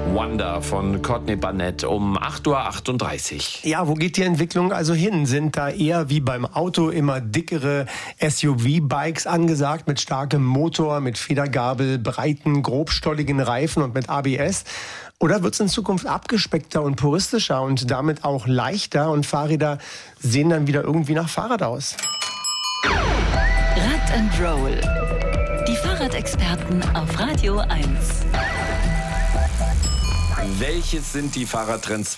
Wonder von Courtney Barnett um 8:38 Uhr. Ja, wo geht die Entwicklung also hin? Sind da eher wie beim Auto immer dickere SUV-Bikes angesagt mit starkem Motor, mit Federgabel, breiten, grobstolligen Reifen und mit ABS? Oder wird es in Zukunft abgespeckter und puristischer und damit auch leichter und Fahrräder sehen dann wieder irgendwie nach Fahrrad aus? Rad and Roll. Die Fahrradexperten auf Radio 1. Welches sind die Fahrradtrends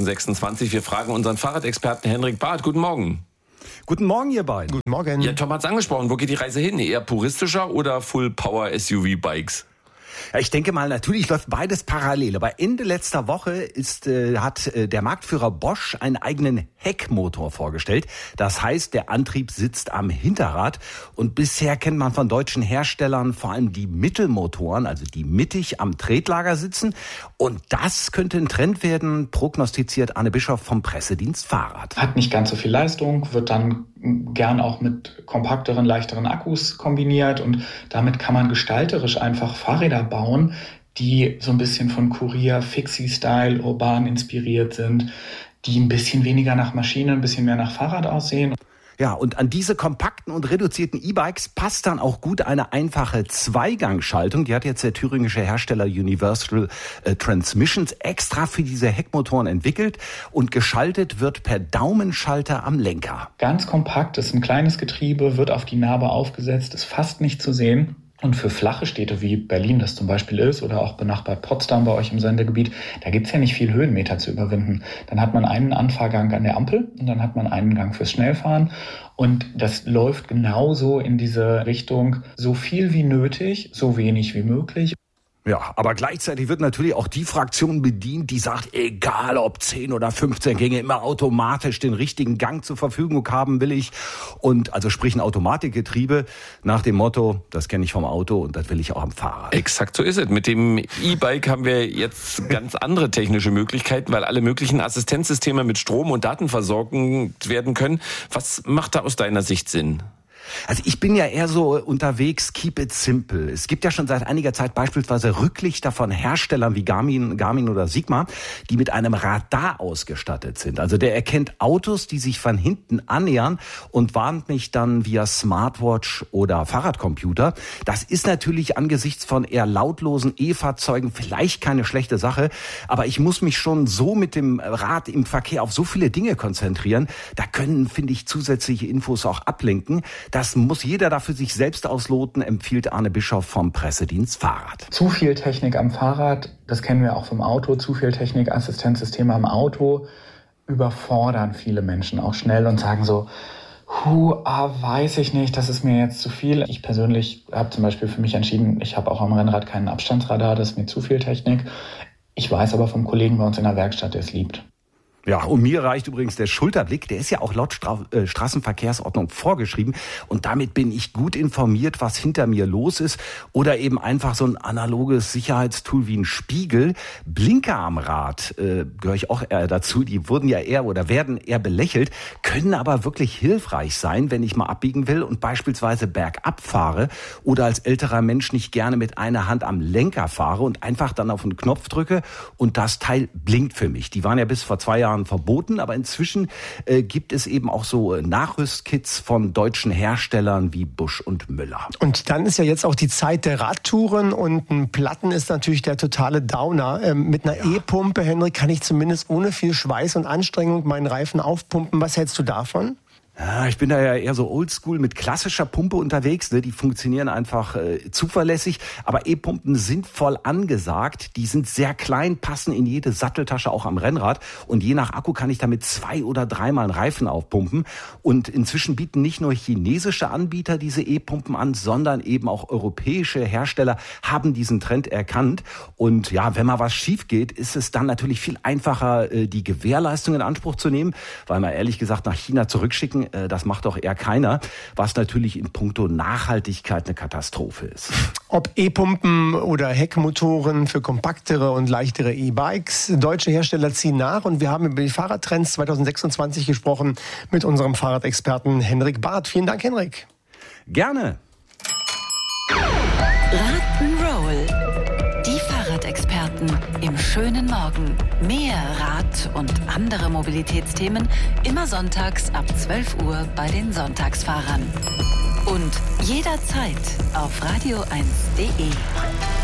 2026? Wir fragen unseren Fahrradexperten Henrik Barth. Guten Morgen. Guten Morgen, ihr beiden. Guten Morgen. Ja, Tom hat's angesprochen. Wo geht die Reise hin? Eher puristischer oder Full-Power-SUV-Bikes? Ja, ich denke mal, natürlich läuft beides parallel. Aber Ende letzter Woche hat der Marktführer Bosch einen eigenen Heckmotor vorgestellt. Das heißt, der Antrieb sitzt am Hinterrad. Und bisher kennt man von deutschen Herstellern vor allem die Mittelmotoren, also die mittig am Tretlager sitzen. Und das könnte ein Trend werden, prognostiziert Arne Bischoff vom Pressedienst Fahrrad. Hat nicht ganz so viel Leistung, wird dann gern auch mit kompakteren, leichteren Akkus kombiniert und damit kann man gestalterisch einfach Fahrräder bauen, die so ein bisschen von Kurier, Fixie-Style, urban inspiriert sind, die ein bisschen weniger nach Maschine, ein bisschen mehr nach Fahrrad aussehen. Ja, und an diese kompakten und reduzierten E-Bikes passt dann auch gut eine einfache Zweigangschaltung. Die hat jetzt der thüringische Hersteller Universal Transmissions extra für diese Heckmotoren entwickelt und geschaltet wird per Daumenschalter am Lenker. Ganz kompakt, ist ein kleines Getriebe, wird auf die Narbe aufgesetzt, ist fast nicht zu sehen. Und für flache Städte wie Berlin das zum Beispiel ist oder auch benachbart Potsdam bei euch im Sendegebiet, da gibt's ja nicht viel Höhenmeter zu überwinden. Dann hat man einen Anfahrgang an der Ampel und dann hat man einen Gang fürs Schnellfahren. Und das läuft genauso in diese Richtung, so viel wie nötig, so wenig wie möglich. Ja, aber gleichzeitig wird natürlich auch die Fraktion bedient, die sagt, egal ob 10 oder 15 Gänge, immer automatisch den richtigen Gang zur Verfügung haben will ich. Und also sprich ein Automatikgetriebe nach dem Motto, das kenne ich vom Auto und das will ich auch am Fahrrad. Exakt so ist es. Mit dem E-Bike haben wir jetzt ganz andere technische Möglichkeiten, weil alle möglichen Assistenzsysteme mit Strom und Daten versorgt werden können. Was macht da aus deiner Sicht Sinn? Also ich bin ja eher so unterwegs, keep it simple. Es gibt ja schon seit einiger Zeit beispielsweise Rücklichter von Herstellern wie Garmin oder Sigma, die mit einem Radar ausgestattet sind. Also der erkennt Autos, die sich von hinten annähern und warnt mich dann via Smartwatch oder Fahrradcomputer. Das ist natürlich angesichts von eher lautlosen E-Fahrzeugen vielleicht keine schlechte Sache, aber ich muss mich schon so mit dem Rad im Verkehr auf so viele Dinge konzentrieren. Da können, finde ich, zusätzliche Infos auch ablenken. Das muss jeder da für sich selbst ausloten, empfiehlt Arne Bischoff vom Pressedienst Fahrrad. Zu viel Technik am Fahrrad, das kennen wir auch vom Auto, zu viel Technik, Assistenzsysteme am Auto überfordern viele Menschen auch schnell und sagen so, weiß ich nicht, das ist mir jetzt zu viel. Ich persönlich habe zum Beispiel für mich entschieden, ich habe auch am Rennrad keinen Abstandsradar, das ist mir zu viel Technik. Ich weiß aber vom Kollegen bei uns in der Werkstatt, der es liebt. Ja, und mir reicht übrigens der Schulterblick, der ist ja auch laut Straßenverkehrsordnung vorgeschrieben und damit bin ich gut informiert, was hinter mir los ist oder eben einfach so ein analoges Sicherheitstool wie ein Spiegel. Blinker am Rad gehöre ich auch eher dazu, die wurden ja eher oder werden eher belächelt, können aber wirklich hilfreich sein, wenn ich mal abbiegen will und beispielsweise bergab fahre oder als älterer Mensch nicht gerne mit einer Hand am Lenker fahre und einfach dann auf den Knopf drücke und das Teil blinkt für mich. Die waren ja bis vor 2 Jahren verboten, aber inzwischen gibt es eben auch so Nachrüstkits von deutschen Herstellern wie Busch und Müller. Und dann ist ja jetzt auch die Zeit der Radtouren und ein Platten ist natürlich der totale Downer. Mit einer E-Pumpe, Henrik, kann ich zumindest ohne viel Schweiß und Anstrengung meinen Reifen aufpumpen. Was hältst du davon? Ja, ich bin da ja eher so oldschool mit klassischer Pumpe unterwegs, ne? Die funktionieren einfach zuverlässig, aber E-Pumpen sind voll angesagt, die sind sehr klein, passen in jede Satteltasche, auch am Rennrad und je nach Akku kann ich damit 2 oder 3 Mal einen Reifen aufpumpen und inzwischen bieten nicht nur chinesische Anbieter diese E-Pumpen an, sondern eben auch europäische Hersteller haben diesen Trend erkannt und ja, wenn mal was schief geht, ist es dann natürlich viel einfacher, die Gewährleistung in Anspruch zu nehmen, weil man ehrlich gesagt nach China zurückschicken, das macht doch eher keiner, was natürlich in puncto Nachhaltigkeit eine Katastrophe ist. Ob E-Pumpen oder Heckmotoren für kompaktere und leichtere E-Bikes, deutsche Hersteller ziehen nach und wir haben über die Fahrradtrends 2026 gesprochen mit unserem Fahrradexperten Henrik Barth. Vielen Dank, Henrik. Gerne. Rock'n'Roll. Die Fahrradexperten. Fahrradexperten im schönen Morgen. Mehr Rad- und andere Mobilitätsthemen immer sonntags ab 12 Uhr bei den Sonntagsfahrern. Und jederzeit auf radio1.de.